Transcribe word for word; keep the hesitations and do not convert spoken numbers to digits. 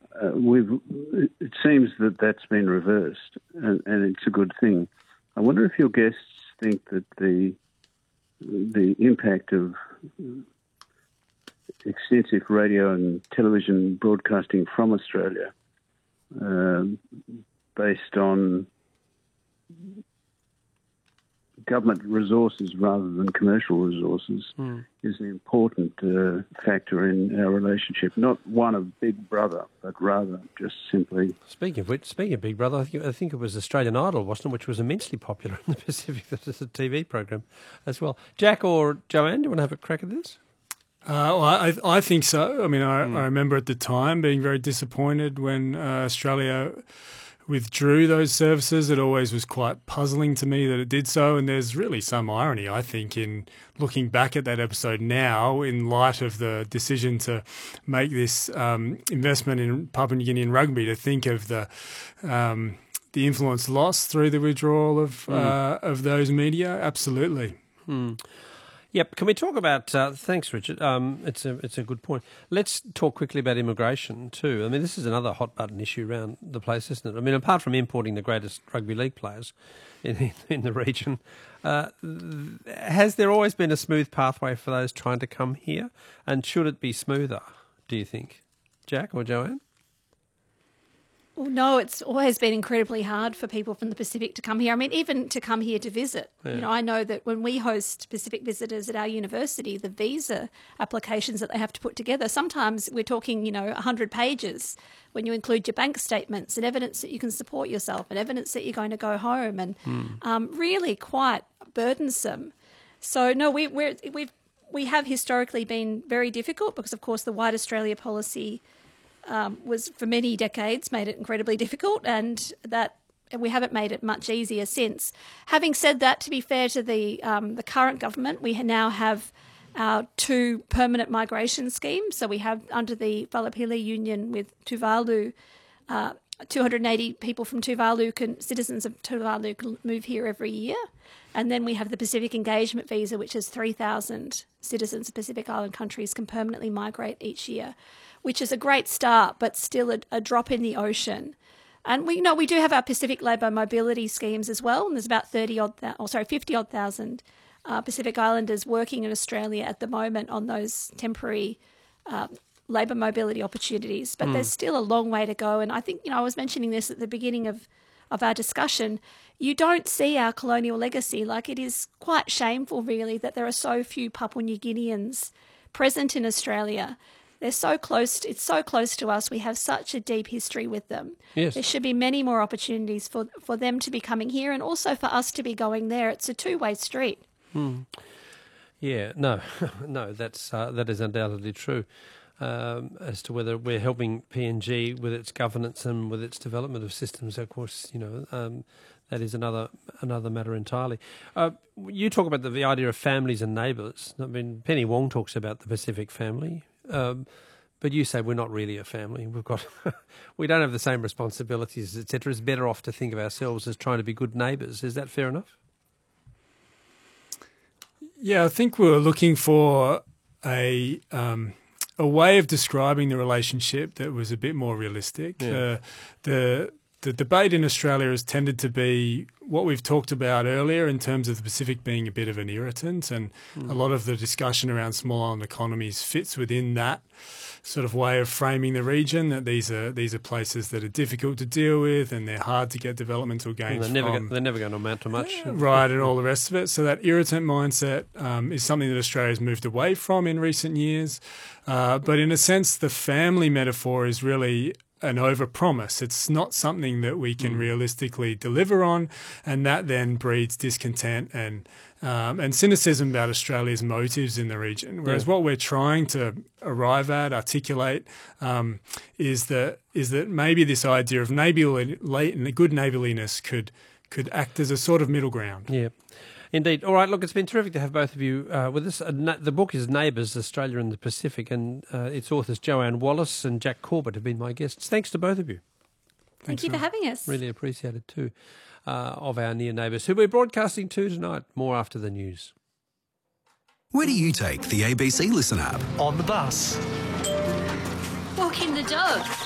uh, we've, it seems that that's been reversed, and, and it's a good thing. I wonder if your guests think that the the impact of extensive radio and television broadcasting from Australia, uh, based on government resources rather than commercial resources, mm. is an important uh, factor in our relationship. Not one of Big Brother, but rather just simply... Speaking of which, speaking of Big Brother, I think, I think it was Australian Idol, wasn't it, which was immensely popular in the Pacific. That is a T V program as well. Jack or Joanne, do you want to have a crack at this? Uh, well, I, I think so. I mean, I, mm. I remember at the time being very disappointed when uh, Australia withdrew those services. It always was quite puzzling to me that it did so, and there's really some irony, I think, in looking back at that episode now in light of the decision to make this um, investment in Papua New Guinean rugby, to think of the um, the influence lost through the withdrawal of mm. uh, of those media. Absolutely. Mm. Yep. Can we talk about? Uh, thanks, Richard. Um, it's a it's a good point. Let's talk quickly about immigration too. I mean, this is another hot button issue around the place, isn't it? I mean, apart from importing the greatest rugby league players in in the region, uh, has there always been a smooth pathway for those trying to come here? And should it be smoother? Do you think, Jack or Joanne? Well, no, it's always been incredibly hard for people from the Pacific to come here. I mean, even to come here to visit. Yeah. You know, I know that when we host Pacific visitors at our university, the visa applications that they have to put together, sometimes we're talking, you know, one hundred pages when you include your bank statements and evidence that you can support yourself and evidence that you're going to go home, and mm. um, really quite burdensome. So, no, we we're, we've, we have historically been very difficult because, of course, the White Australia policy Um, was for many decades made it incredibly difficult, and that we haven't made it much easier since. Having said that, to be fair to the um, the current government, we now have our two permanent migration schemes. So we have under the Valapili Union with Tuvalu, uh, two hundred eighty people from Tuvalu, can, citizens of Tuvalu, can move here every year. And then we have the Pacific Engagement Visa, which is three thousand citizens of Pacific Island countries can permanently migrate each year, which is a great start, but still a, a drop in the ocean. And we you know we do have our Pacific Labour Mobility schemes as well, and there's about thirty odd, or sorry, fifty odd thousand uh, Pacific Islanders working in Australia at the moment on those temporary uh, labour mobility opportunities. But mm. there's still a long way to go. And I think you know I was mentioning this at the beginning of of our discussion. You don't see our colonial legacy. Like, it is quite shameful, really, that there are so few Papua New Guineans present in Australia. They're so close. It's so close to us. We have such a deep history with them. Yes. There should be many more opportunities for, for them to be coming here and also for us to be going there. It's a two-way street. Hmm. Yeah, no, no, that's uh, that is undoubtedly true. Um, as to whether we're helping P N G with its governance and with its development of systems, of course, you know, um, that is another another matter entirely. Uh, you talk about the, the idea of families and neighbours. I mean, Penny Wong talks about the Pacific family. Um, but you say we're not really a family. We've got, we don't have the same responsibilities, et cetera. It's better off to think of ourselves as trying to be good neighbours. Is that fair enough? Yeah, I think we were looking for a um, a way of describing the relationship that was a bit more realistic. Yeah. Uh, the The debate in Australia has tended to be what we've talked about earlier in terms of the Pacific being a bit of an irritant, and mm. a lot of the discussion around small island economies fits within that sort of way of framing the region, that these are these are places that are difficult to deal with and they're hard to get developmental gains they're never from. Go, they're never going to amount to much. Right, and all the rest of it. So that irritant mindset um, is something that Australia's moved away from in recent years. Uh, but in a sense, the family metaphor is really an overpromise. It's not something that we can mm. realistically deliver on, and that then breeds discontent and um, and cynicism about Australia's motives in the region. Whereas yeah. what we're trying to arrive at, articulate, um, is that is that maybe this idea of neighbourly, good neighbourliness could could act as a sort of middle ground. Yeah. Indeed. All right, look, it's been terrific to have both of you uh, with us. Uh, na- the book is Neighbours, Australia and the Pacific, and uh, its authors Joanne Wallace and Jack Corbett have been my guests. Thanks to both of you. Thank Thanks you for having us. Really appreciate it too, uh, of our near neighbours, who we're broadcasting to tonight. More after the news. Where do you take the A B C Listen app? On the bus. Walking the dog.